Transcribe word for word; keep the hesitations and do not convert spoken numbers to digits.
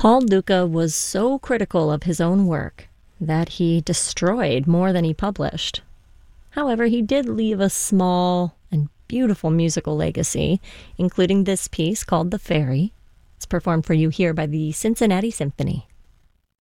Paul Duca was so critical of his own work that he destroyed more than he published. However, he did leave a small and beautiful musical legacy, including this piece called The Ferry. It's performed for you here by the Cincinnati Symphony.